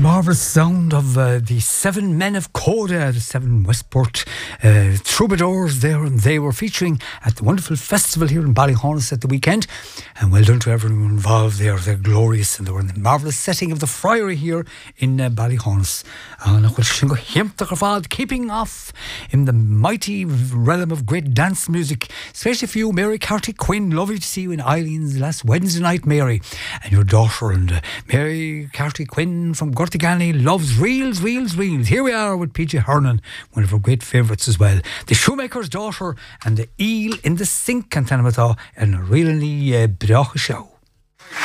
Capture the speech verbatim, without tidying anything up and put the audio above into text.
Marvellous sound of uh, the seven men of Coda, the seven Westport uh, troubadours there, and they were featuring at the wonderful festival here in Ballyhonus at the weekend. And well done to everyone involved there. They're glorious, and they were in the marvellous setting of the Friary here in uh, Ballyhonus. And keeping off in the mighty realm of great dance music, especially for you, Mary Carty Quinn. Lovely to see you in Eileen's last Wednesday night, Mary, and your daughter. And uh, Mary Carty Quinn from Gortigani loves reels, reels, reels. Here we are with P J Hernan, one of our great favourites as well. The Shoemaker's Daughter and the Eel in the Sink and Tanamata and a really uh, brach show.